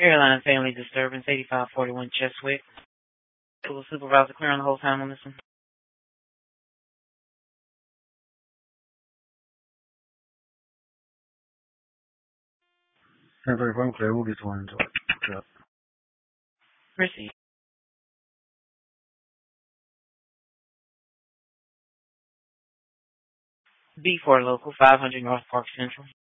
Airline family disturbance, 8541 Cheswick. Will supervisor clear on the whole time on this one? Temporary phone clear, we'll get to one. Proceed. B4 local, 500 North Park Central.